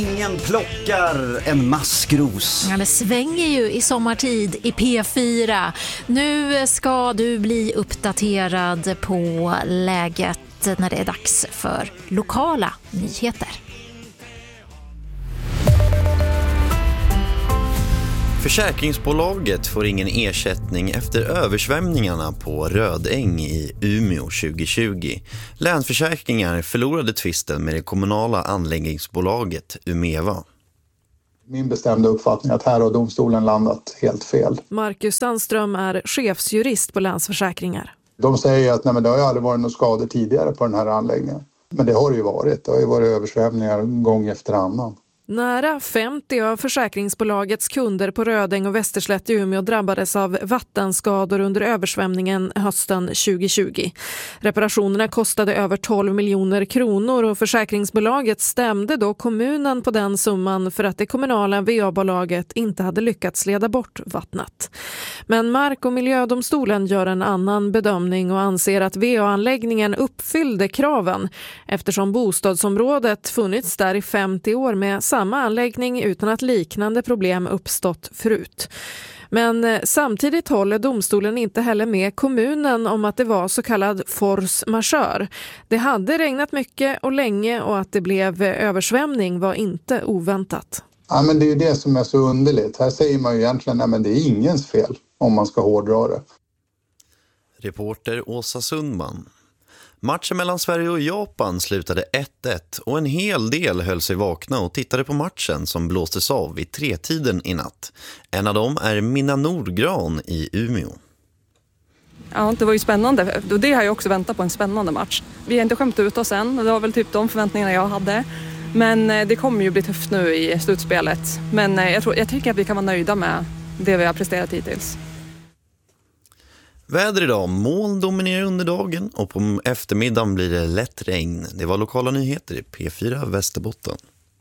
Ingen plockar en maskros. Ja, det svänger ju i sommartid i P4. Nu ska du bli uppdaterad på läget när det är dags för lokala nyheter. Försäkringsbolaget får ingen ersättning efter översvämningarna på Rödäng i Umeå 2020. Länsförsäkringar förlorade tvisten med det kommunala anläggningsbolaget Umeva. Min bestämda uppfattning att här har domstolen landat helt fel. Marcus Sandström är chefsjurist på Länsförsäkringar. De säger att det har ju aldrig varit några skador tidigare på den här anläggningen. Men det har det ju varit. Det har ju varit översvämningar gång efter annan. Nära 50 av försäkringsbolagets kunder på Rödäng och Västerslätt i Umeå drabbades av vattenskador under översvämningen hösten 2020. Reparationerna kostade över 12 miljoner kronor och försäkringsbolaget stämde då kommunen på den summan för att det kommunala VA-bolaget inte hade lyckats leda bort vattnet. Men Mark- och miljödomstolen gör en annan bedömning och anser att VA-anläggningen uppfyllde kraven eftersom bostadsområdet funnits där i 50 år med samma anläggning utan att liknande problem uppstått förut. Men samtidigt håller domstolen inte heller med kommunen om att det var så kallad force majeure. Det hade regnat mycket och länge och att det blev översvämning var inte oväntat. Ja, men det är ju det som är så underligt. Här säger man ju egentligen att det är ingens fel om man ska hårdra det. Reporter Åsa Sundman. Matchen mellan Sverige och Japan slutade 1-1 och en hel del höll sig vakna och tittade på matchen som blåstes av vid 3-tiden i natt. En av dem är Minna Nordgran i Umeå. Ja, det var ju spännande. Det har jag också väntat på, en spännande match. Vi har inte skämt ut oss än, det var väl typ de förväntningarna jag hade. Men det kommer ju bli tufft nu i slutspelet. Men jag tycker att vi kan vara nöjda med det vi har presterat hittills. Väder idag, moln dominerar under dagen och på eftermiddagen blir det lätt regn. Det var lokala nyheter i P4 Västerbotten.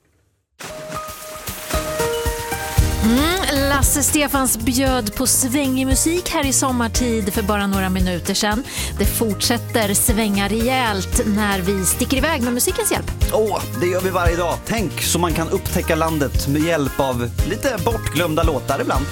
Lasse Stefans bjöd på svängig musik här i sommartid för bara några minuter sedan. Det fortsätter svänga rejält när vi sticker iväg med musikens hjälp. Det gör vi varje dag. Tänk så man kan upptäcka landet med hjälp av lite bortglömda låtar ibland.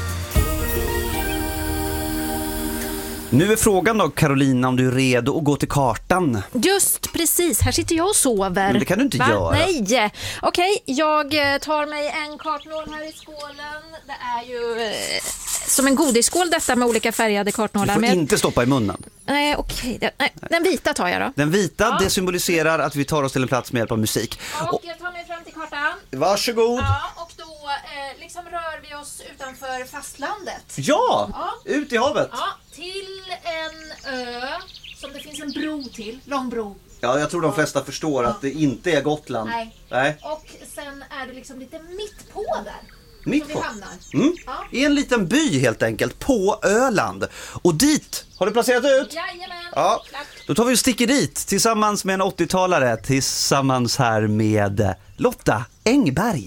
Nu är frågan då, Carolina, om du är redo att gå till kartan. Just precis, här sitter jag och sover. Men det kan du inte göra. Nej, okej, jag tar mig en kartnål här i skålen. Det är ju som en godisskål detta med olika färgade kartnålar. Du får inte stoppa i munnen. Nej, okej. Den vita tar jag då. Den vita, det symboliserar att vi tar oss till en plats med hjälp av musik. Och jag tar mig fram till kartan. Varsågod. Ja, och då liksom rör vi oss utanför fastlandet. Ja, ut i havet. Ja, till en ö som det finns en bro till, lång bro. Ja, jag tror de flesta förstår att det inte är Gotland. Nej. Och sen är det liksom lite mitt på där. Mitt på? Ja. I en liten by helt enkelt, på Öland. Och dit, har du placerat ut? Jajamän. Ja, då tar vi och sticker dit tillsammans med en 80-talare. Tillsammans här med Lotta Engberg.